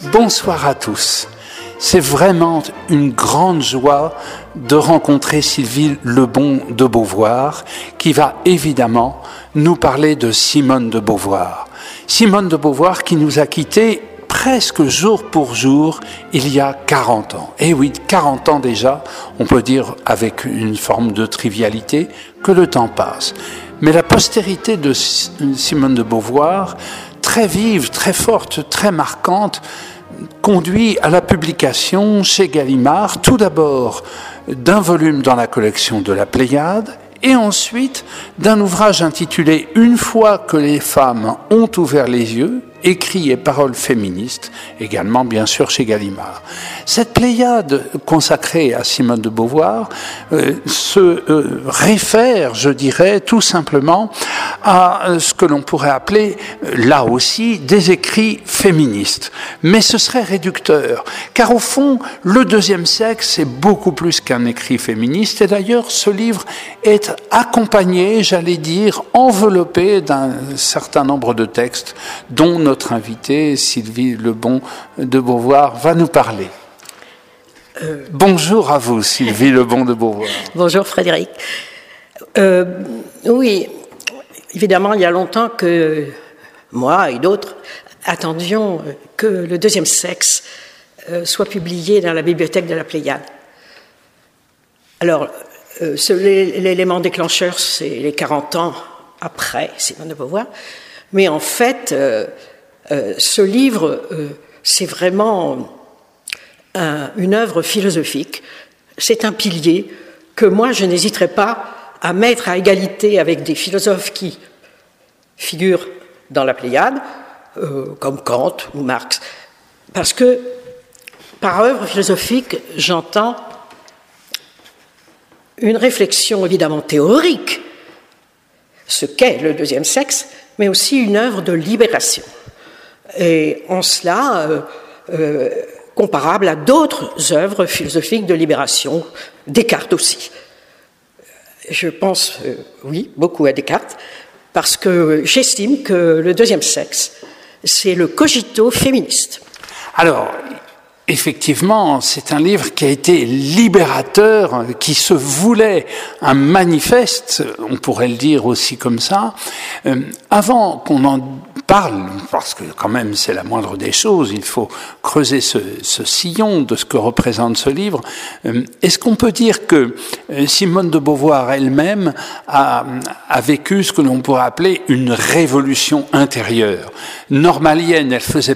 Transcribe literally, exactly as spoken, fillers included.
Bonsoir à tous. C'est vraiment une grande joie de rencontrer Sylvie Lebon de Beauvoir, qui va évidemment nous parler de Simone de Beauvoir. Simone de Beauvoir qui nous a quittés presque jour pour jour il y a quarante ans. Et oui, quarante ans déjà, on peut dire avec une forme de trivialité que le temps passe. Mais la postérité de Simone de Beauvoir, très vive, très forte, très marquante, conduit à la publication chez Gallimard, tout d'abord d'un volume dans la collection de la Pléiade, et ensuite d'un ouvrage intitulé « Une fois que les femmes ont ouvert les yeux », écrit et paroles féministes, également bien sûr chez Gallimard. Cette Pléiade consacrée à Simone de Beauvoir euh, se euh, réfère, je dirais, tout simplement à ce que l'on pourrait appeler, là aussi, des écrits féministes. Mais ce serait réducteur, car au fond, le deuxième sexe, c'est beaucoup plus qu'un écrit féministe, et d'ailleurs, ce livre est accompagné, j'allais dire, enveloppé d'un certain nombre de textes, dont notre invitée, Sylvie Lebon de Beauvoir, va nous parler. Euh... Bonjour à vous, Sylvie Lebon de Beauvoir. Bonjour Frédéric. Euh, oui, évidemment, il y a longtemps que moi et d'autres attendions que le deuxième sexe soit publié dans la bibliothèque de la Pléiade. Alors, euh, ce, l'élément déclencheur, c'est les quarante ans après Simone de Beauvoir, mais en fait, euh, euh, ce livre, euh, c'est vraiment un, une œuvre philosophique, c'est un pilier que moi, je n'hésiterai pas à mettre à égalité avec des philosophes qui figurent dans la Pléiade, euh, comme Kant ou Marx. Parce que, par œuvre philosophique, j'entends une réflexion évidemment théorique, ce qu'est le deuxième sexe, mais aussi une œuvre de libération. Et en cela, euh, euh, comparable à d'autres œuvres philosophiques de libération, Descartes aussi. Je pense, euh, oui, beaucoup à Descartes, parce que j'estime que le deuxième sexe, c'est le cogito féministe. Alors, effectivement, c'est un livre qui a été libérateur, qui se voulait un manifeste, on pourrait le dire aussi comme ça. Euh, avant qu'on en parle, parce que quand même c'est la moindre des choses, il faut creuser ce, ce sillon de ce que représente ce livre. Euh, est-ce qu'on peut dire que Simone de Beauvoir elle-même a, a vécu ce que l'on pourrait appeler une révolution intérieure? Normalienne, elle faisait